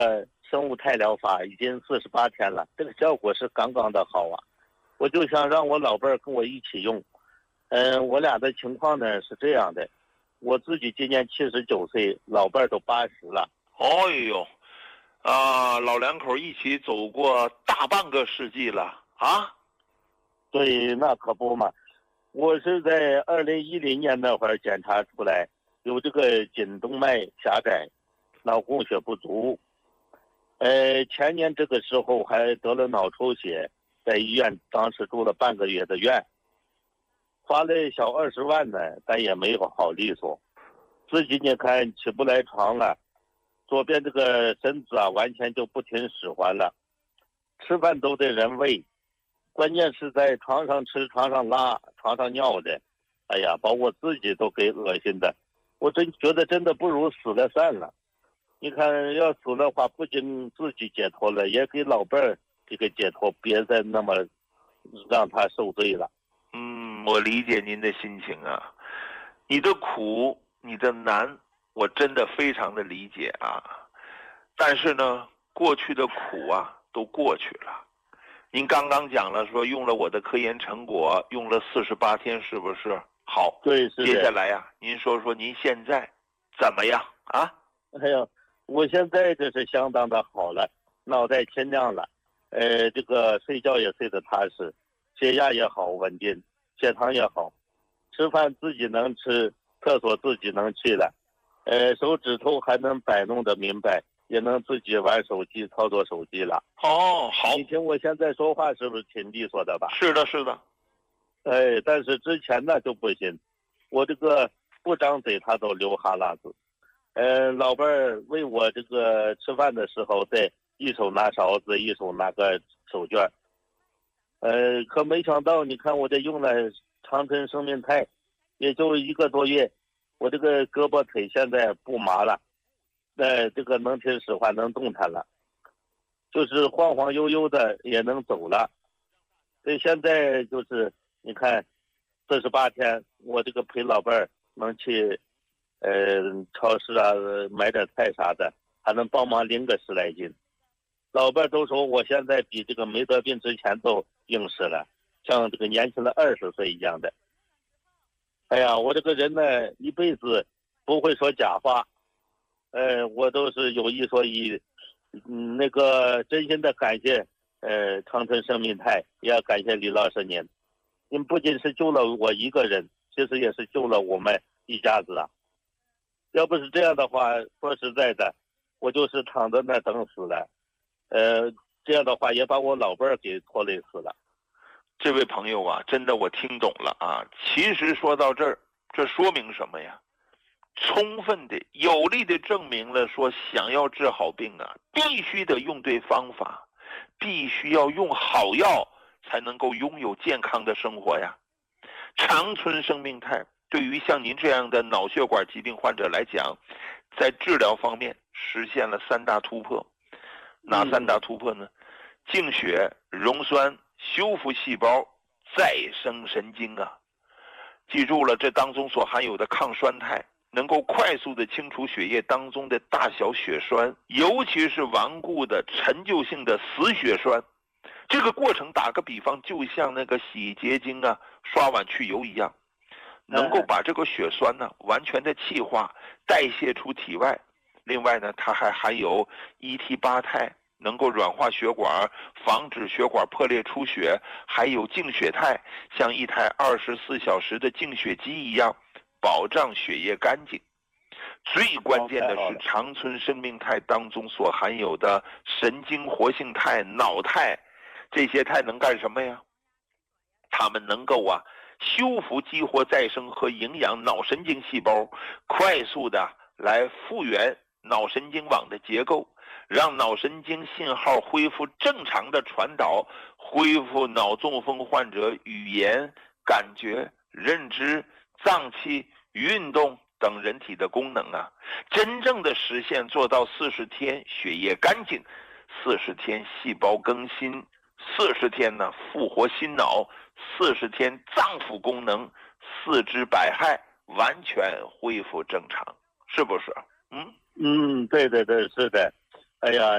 生物肽疗法已经48天了，这个效果是刚刚的好啊。我就想让我老伴儿跟我一起用。我俩的情况呢是这样的，我自己今年79岁，老伴儿都80了。 哎呦，老两口一起走过大半个世纪了啊！ 对，那可不嘛。我是在2010年那会儿检查出来有这个颈动脉狭窄，脑供血不足。前年这个时候还得了脑出血，在医院当时住了半个月的院，花了小20万呢，但也没有好利索。自己你看起不来床了，左边这个身子啊完全就不听使唤了，吃饭都得人喂，关键是在床上吃、床上拉、床上尿的，哎呀，把我自己都给恶心的。我真觉得真的不如死了算了。你看，要死的话，不仅自己解脱了，也给老伴儿这个解脱，别再那么让他受罪了。 我理解您的心情啊，你的苦，你的难，我真的非常的理解啊。但是呢，过去的苦啊，都过去了。您刚刚讲了说用了我的科研成果，用了48天，是不是？好， 对，是的。 接下来呀，您说说您现在怎么样啊？ 哎呀，我现在这是相当的好了，脑袋清亮了，这个睡觉也睡得踏实，血压也好稳定，血糖也好，吃饭自己能吃，厕所自己能去了，手指头还能摆弄得明白，也能自己玩手机操作手机了。 哦，好， 你听我现在说话是不是挺利索的吧？ 是的，是的。 但是之前呢就不行，我这个不张嘴他都流哈喇子。老伴儿喂我这个吃饭的时候，在一手拿勺子，一手拿个手绢。可没想到，你看我这用了长春生命肽，也就1个多月，我这个胳膊腿现在不麻了，这个能听使唤，能动弹了，就是晃晃悠悠的也能走了。所以现在就是你看，48天，我这个陪老伴儿能去。超市啊，买点菜啥的，还能帮忙拎个10来斤。老伴都说我现在比这个没得病之前都硬实了，像这个年轻了20岁一样的。哎呀，我这个人呢，一辈子不会说假话，我都是有一说一。那个真心的感谢，长春生命肽，也要感谢李老师您不仅是救了我一个人，其实也是救了我们一家子啊。要不是这样的话，说实在的，我就是躺在那等死了。这样的话也把我老伴儿给拖累死了。 这位朋友啊，真的我听懂了啊。其实说到这儿，这说明什么呀？充分的、有力的证明了说，想要治好病啊，必须得用对方法，必须要用好药，才能够拥有健康的生活呀。长春生命肽对于像您这样的脑血管疾病患者来讲，在治疗方面实现了3大突破。哪3大突破呢？净血、溶栓、修复细胞、再生神经啊！记住了，这当中所含有的抗栓肽能够快速的清除血液当中的大小血栓，尤其是顽固的陈旧性的死血栓。这个过程打个比方，就像那个洗洁精啊刷碗去油一样，能够把这个血栓呢完全的气化代谢出体外。另外呢，它还含有1T8肽，能够软化血管，防止血管破裂出血，还有净血肽，像一台24小时的净血机一样，保障血液干净。最关键的是长春生命肽当中所含有的神经活性肽、脑肽，这些肽能干什么呀？它们能够修复、激活、再生和营养脑神经细胞，快速的来复原脑神经网的结构，让脑神经信号恢复正常的传导，恢复脑中风患者语言、感觉、认知、脏器、运动等人体的功能啊，真正的实现做到40天血液干净，40天细胞更新，40天呢复活心脑，40天脏腑功能、4肢百骸完全恢复正常，是不是？ 对，是的。哎呀，